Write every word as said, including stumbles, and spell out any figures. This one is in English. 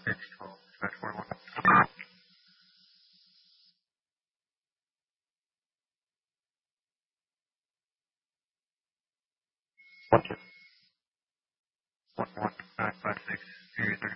It's twelve, dispatch four one. One two. One one nine five six. Three thirty.